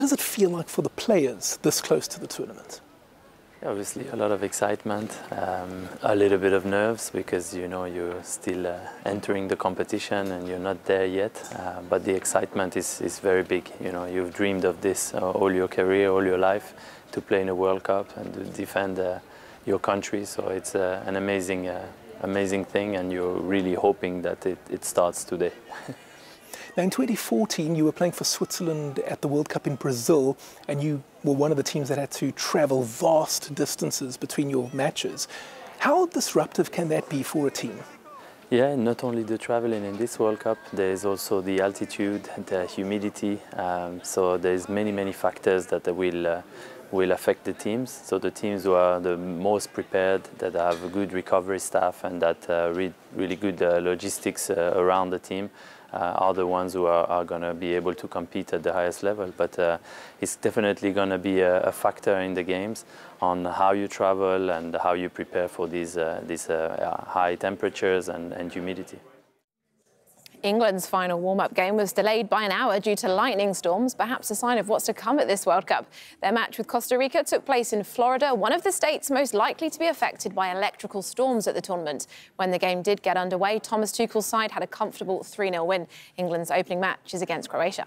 What does it feel like for the players this close to the tournament? Obviously a lot of excitement, a little bit of nerves because you know you're still entering the competition and you're not there yet, but the excitement is very big. You know, you've dreamed of this all your career, all your life, to play in a World Cup and to defend your country, so it's an amazing thing, and you're really hoping that it starts today. Now in 2014 you were playing for Switzerland at the World Cup in Brazil, and you were one of the teams that had to travel vast distances between your matches. How disruptive can that be for a team? Yeah, not only the traveling in this World Cup, there is also the altitude, the humidity, so there's many factors that will affect the teams. So the teams who are the most prepared, that have a good recovery staff and that really good logistics around the team, are the ones who are going to be able to compete at the highest level. But it's definitely going to be a factor in the games on how you travel and how you prepare for these high temperatures and humidity. England's final warm-up game was delayed by an hour due to lightning storms, perhaps a sign of what's to come at this World Cup. Their match with Costa Rica took place in Florida, one of the states most likely to be affected by electrical storms at the tournament. When the game did get underway, Thomas Tuchel's side had a comfortable 3-0 win. England's opening match is against Croatia.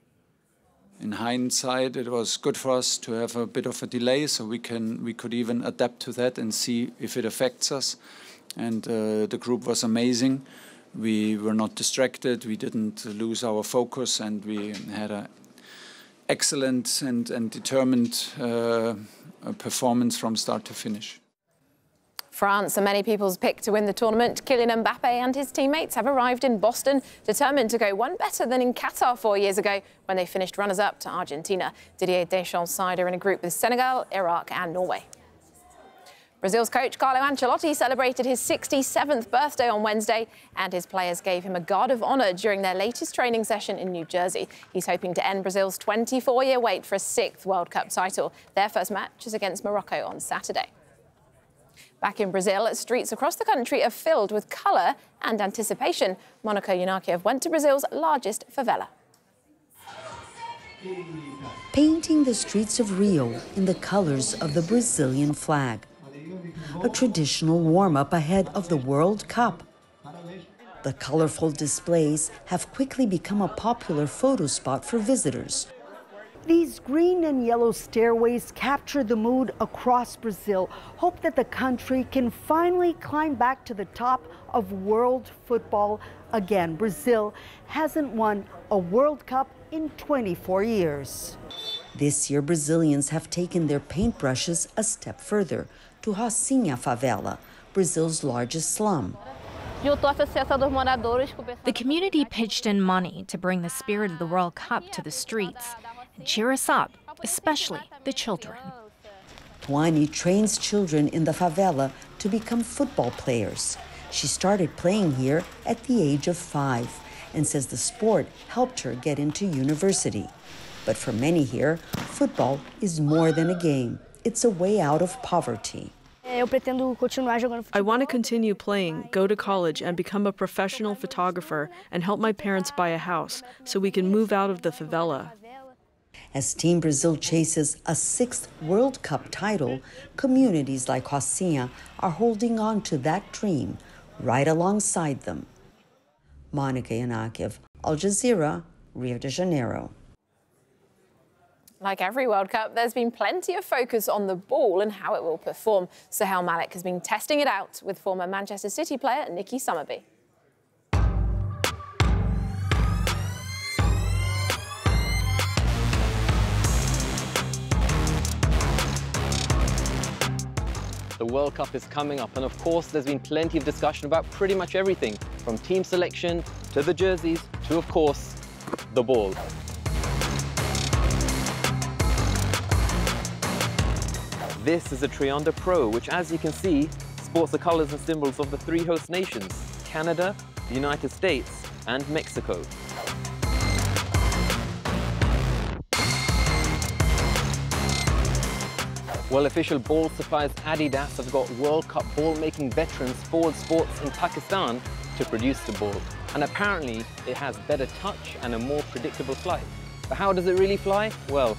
In hindsight, it was good for us to have a bit of a delay, so we could even adapt to that and see if it affects us. And the group was amazing. We were not distracted, we didn't lose our focus, and we had an excellent and determined performance from start to finish. France are many people's pick to win the tournament. Kylian Mbappe and his teammates have arrived in Boston, determined to go one better than in Qatar 4 years ago when they finished runners-up to Argentina. Didier Deschamps' side are in a group with Senegal, Iraq and Norway. Brazil's coach Carlo Ancelotti celebrated his 67th birthday on Wednesday, and his players gave him a guard of honour during their latest training session in New Jersey. He's hoping to end Brazil's 24-year wait for a 6th World Cup title. Their first match is against Morocco on Saturday. Back in Brazil, streets across the country are filled with colour and anticipation. Monica Yunakiev went to Brazil's largest favela. Painting the streets of Rio in the colours of the Brazilian flag. A traditional warm-up ahead of the World Cup. The colorful displays have quickly become a popular photo spot for visitors. These green and yellow stairways capture the mood across Brazil. Hope that the country can finally climb back to the top of world football again. Brazil hasn't won a World Cup in 24 years. This year, Brazilians have taken their paintbrushes a step further to Rocinha favela, Brazil's largest slum. The community pitched in money to bring the spirit of the World Cup to the streets and cheer us up, especially the children. Tuani trains children in the favela to become football players. She started playing here at the age of 5 and says the sport helped her get into university. But for many here, football is more than a game. It's a way out of poverty. I want to continue playing, go to college, and become a professional photographer and help my parents buy a house so we can move out of the favela. As Team Brazil chases a 6th World Cup title, communities like Rocinha are holding on to that dream right alongside them. Monica Yunakiev, Al Jazeera, Rio de Janeiro. Like every World Cup, there's been plenty of focus on the ball and how it will perform. Sohail Malik has been testing it out with former Manchester City player Nicky Summerbee. The World Cup is coming up, and of course there's been plenty of discussion about pretty much everything, from team selection to the jerseys to, of course, the ball. This is a Trianda Pro, which, as you can see, sports the colors and symbols of the 3 host nations: Canada, the United States, and Mexico. Well, official ball suppliers Adidas have got World Cup ball-making veterans Ford Sports in Pakistan to produce the ball. And apparently, it has better touch and a more predictable flight. But how does it really fly? Well,